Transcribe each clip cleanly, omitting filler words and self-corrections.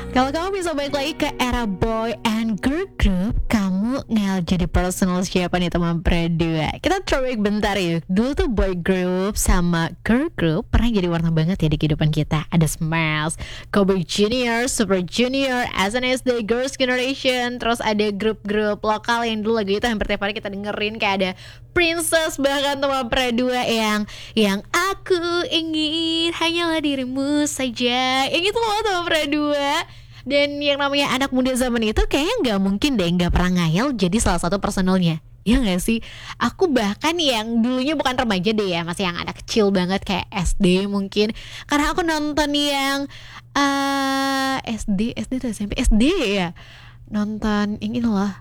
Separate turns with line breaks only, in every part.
Kalau kamu bisa balik lagi ke era boy and girl group, kamu ngel jadi personal siapa nih teman berdua? Kita throwback bentar yuk. Dulu tuh boy group sama girl group pernah jadi warna banget ya di kehidupan kita. Ada Smash, Kobe Junior, Super Junior, SNSD, Girls' Generation. Terus ada grup-grup lokal yang dulu lagu itu hampir tiap hari kita dengerin. Kayak ada Princess, bahkan teman berdua yang aku ingin hanyalah dirimu saja. Yang itu loh teman berdua. Dan yang namanya anak muda zaman itu kayaknya nggak mungkin deh nggak pernah ngayal jadi salah satu personelnya. Ya nggak sih? Aku bahkan yang dulunya bukan remaja deh ya, masih yang anak kecil banget kayak SD mungkin. Karena aku nonton yang SD atau SMP, SD ya. Nonton yang ini loh.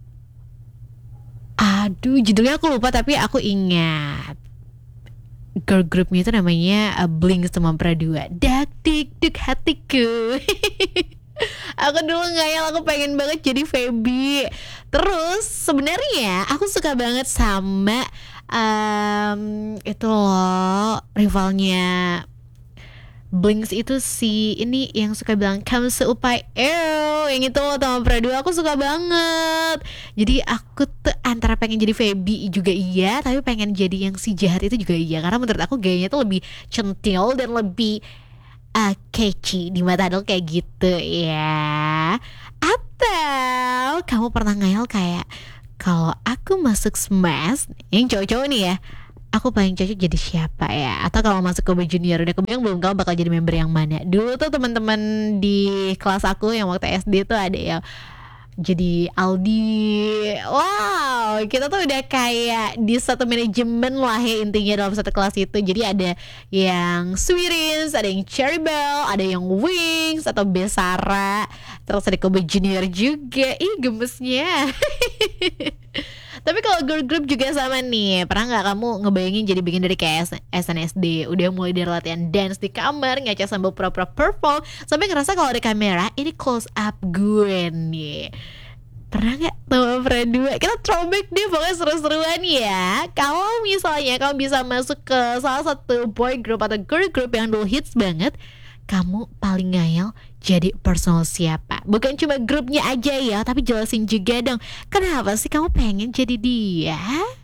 Aduh, judulnya aku lupa tapi aku ingat. Girl groupnya itu namanya Blink 182. Dak dik duk hatiku. Aku dulu ngayal aku pengen banget jadi Feby. Terus sebenarnya aku suka banget sama itu loh rivalnya Blinks itu si ini yang suka bilang kamu seupai yang itu loh teman berdua aku suka banget. Jadi aku tuh antara pengen jadi Feby juga iya, tapi pengen jadi yang si jahat itu juga iya. Karena menurut aku gayanya tuh lebih centil dan lebih catchy di mata adult kayak gitu ya. Atau kamu pernah ngayal kayak kalau aku masuk Smash yang cowok-cowok nih ya, aku paling cocok jadi siapa ya? Atau kalau masuk ke Junior udah kebayang belum kamu bakal jadi member yang mana? Dulu tuh teman-teman di kelas aku yang waktu SD tuh ada yang jadi Aldi. Wow, kita tuh udah kayak di satu manajemen lah ya intinya dalam satu kelas itu. Jadi ada yang Sweetins, ada yang Cherry Bell, ada yang Wings atau Besara. Terus ada Kobe Junior juga. Ih gemesnya. Tapi kalau girl group juga sama nih. Pernah gak kamu ngebayangin jadi bagian dari kayak SNSD? Udah mulai dari latihan dance di kamar, ngaca sambil pura-pura perform, sampai ngerasa kalau ada kamera ini close up gue nih. Pernah gak teman berdua? Kita throwback deh, pokoknya seru-seruan ya. Kalau misalnya kamu bisa masuk ke salah satu boy group atau girl group yang dulu hits banget, kamu paling ngayal jadi personal siapa? Bukan cuma grupnya aja ya, tapi jelasin juga dong kenapa sih kamu pengen jadi dia?